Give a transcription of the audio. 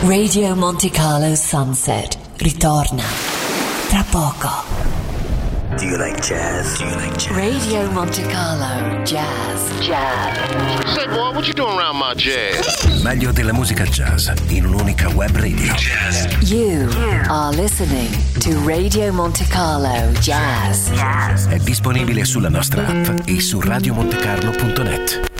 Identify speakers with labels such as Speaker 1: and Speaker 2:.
Speaker 1: Radio Monte Carlo Sunset ritorna tra poco.
Speaker 2: Do you like jazz?
Speaker 1: Radio Monte Carlo Jazz.
Speaker 3: Say, boy, what you doing around my jazz?
Speaker 2: Il meglio della musica jazz in un'unica web radio.
Speaker 1: You are listening to Radio Monte Carlo Jazz.
Speaker 2: È disponibile sulla nostra app e su radiomontecarlo.net.